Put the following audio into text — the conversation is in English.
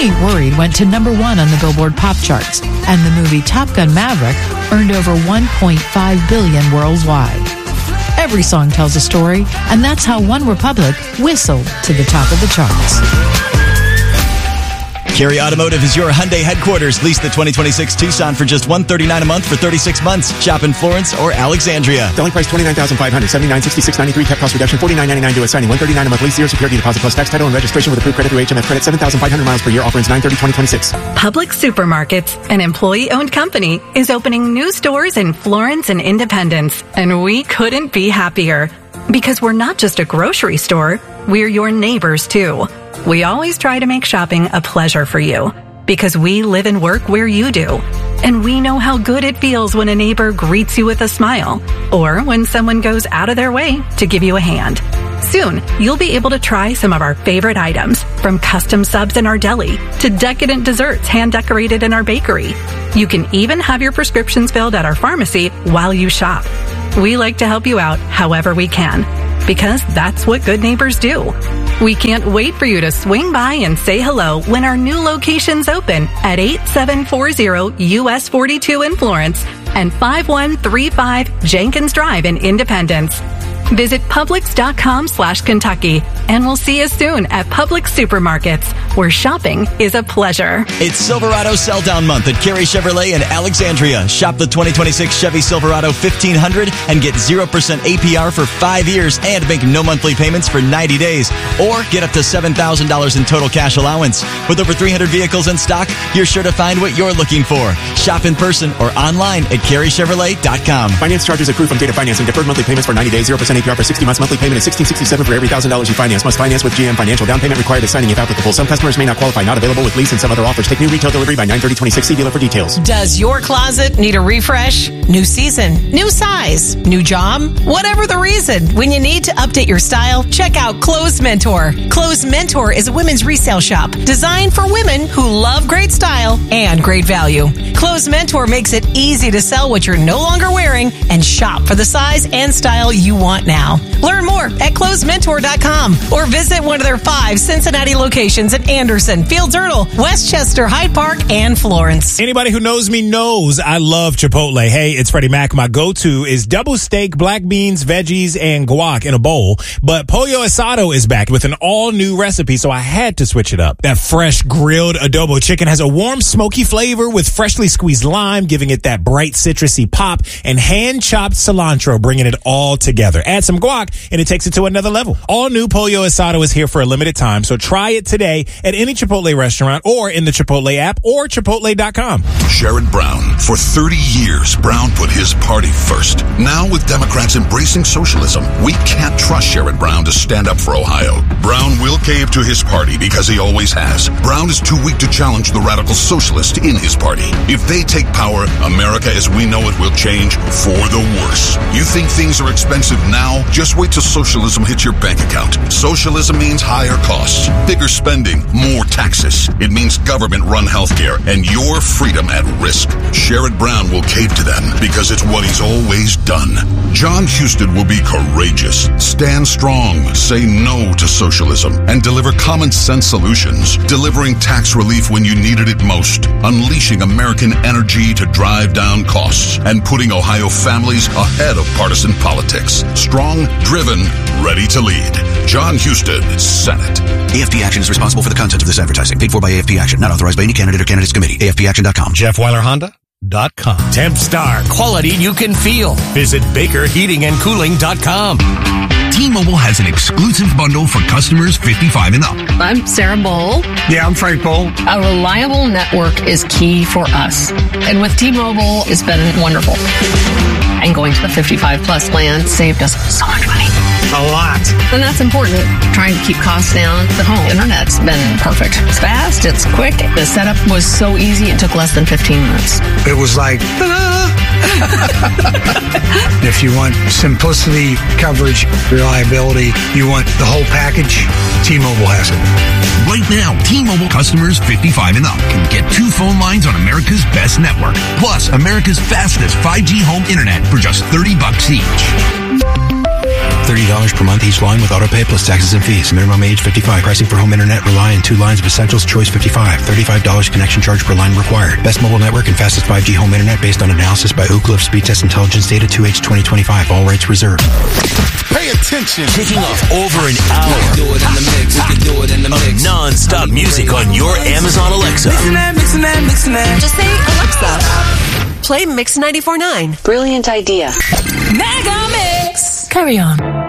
Ain't Worried went to number 1 on the Billboard Pop charts, and the movie Top Gun Maverick earned over $1.5 billion worldwide. Every song tells a story, and that's how OneRepublic whistled to the top of the charts. Carey Automotive is your Hyundai headquarters. Lease the 2026 Tucson for just $139 a month for 36 months. Shop in Florence or Alexandria. Selling price $29,500, $79,6693, cap cost reduction $49.99 due at signing, $139 a month lease, 0 security deposit plus tax, title, and registration with approved credit through HMF credit, 7,500 miles per year, offer ends 9/30/2026. Publix Supermarkets, an employee-owned company, is opening new stores in Florence and Independence, and we couldn't be happier. Because we're not just a grocery store, we're your neighbors too. We always try to make shopping a pleasure for you, because we live and work where you do. And we know how good it feels when a neighbor greets you with a smile, or when someone goes out of their way to give you a hand. Soon, you'll be able to try some of our favorite items, from custom subs in our deli to decadent desserts hand-decorated in our bakery. You can even have your prescriptions filled at our pharmacy while you shop. We like to help you out however we can, because that's what good neighbors do. We can't wait for you to swing by and say hello when our new locations open at 8740 US 42 in Florence and 5135 Jenkins Drive in Independence. Visit Publix.com/Kentucky, and we'll see you soon at Publix Supermarkets, where shopping is a pleasure. It's Silverado Sell Down Month at Carey Chevrolet in Alexandria. Shop the 2026 Chevy Silverado 1500 and get 0% APR for 5 years and make no monthly payments for 90 days. Or get up to $7,000 in total cash allowance. With over 300 vehicles in stock, you're sure to find what you're looking for. Shop in person or online at CareyChevrolet.com. Finance charges accrue from data financing. Deferred monthly payments for 90 days, 0% APR for 60 months. Monthly payment is $16.67 for every $1,000 you finance. Must finance with GM Financial. Down payment required at signing if applicable. Some customers may not qualify. Not available with lease and some other offers. Take new retail delivery by 9/30/26. See dealer for details. Does your closet need a refresh? New season, new size, new job? Whatever the reason, when you need to update your style, check out Clothes Mentor. Clothes Mentor is a women's resale shop designed for women who love great style and great value. Clothes Mentor makes it easy to sell what you're no longer wearing and shop for the size and style you want now. Learn more at clothesmentor.com or visit one of their 5 Cincinnati locations in Anderson, Fields Erdel, Westchester, Hyde Park, and Florence. Anybody who knows me knows I love Chipotle. Hey, it's Freddie Mac. My go-to is double steak, black beans, veggies, and guac in a bowl. But Pollo Asado is back with an all-new recipe, so I had to switch it up. That fresh grilled adobo chicken has a warm, smoky flavor with freshly squeezed lime, giving it that bright citrusy pop, and hand-chopped cilantro, bringing it all together. Add some guac, and it takes it to another level. All new Pollo Asado is here for a limited time, so try it today at any Chipotle restaurant or in the Chipotle app or Chipotle.com. Sherrod Brown. For 30 years, Brown put his party first. Now, with Democrats embracing socialism, we can't trust Sherrod Brown to stand up for Ohio. Brown will cave to his party because he always has. Brown is too weak to challenge the radical socialist in his party. If they take power, America as we know it will change for the worse. You think things are expensive now? Just wait till socialism hits your bank account. Socialism means higher costs, bigger spending, more taxes. It means government-run healthcare and your freedom at risk. Sherrod Brown will cave to them because it's what he's always done. John Husted will be courageous, stand strong, say no to socialism, and deliver common-sense solutions, delivering tax relief when you needed it most, unleashing American energy to drive down costs, and putting Ohio families ahead of partisan politics. Strong, driven, ready to lead. John Husted, Senate. AFP Action is responsible for the content of this advertising. Paid for by AFP Action. Not authorized by any candidate or candidates committee. AFPAction.com. JeffWeilerHonda.com. Tempstar. Quality you can feel. Visit BakerHeatingAndCooling.com. T-Mobile has an exclusive bundle for customers 55 and up. I'm Sarah Bowl. Yeah, I'm Frank Bowl. A reliable network is key for us. And with T-Mobile, it's been wonderful. And going to the 55 plus plan saved us so much money. A lot. And that's important. Trying to keep costs down. The home internet's been perfect. It's fast. It's quick. The setup was so easy. It took less than 15 minutes. It was like, ta-da! If you want simplicity, coverage, reliability, you want the whole package, T-Mobile has it. Right now, T-Mobile customers 55 and up can get 2 phone lines on America's best network, plus America's fastest 5G home internet for just $30 each. $30 per month each line with autopay plus taxes and fees. Minimum age 55. Pricing for home internet rely on 2 lines of Essentials. Choice 55. $35 connection charge per line required. Best mobile network and fastest 5G home internet based on analysis by Ookla of Speed Test Intelligence data 2H 2025. All rates reserved. Pay attention. Kicking off over an hour of non-stop music on your Amazon Alexa. Mixin' that. Just say, Alexa, play Mix 94.9. Brilliant idea. Mega Mix. Carry on.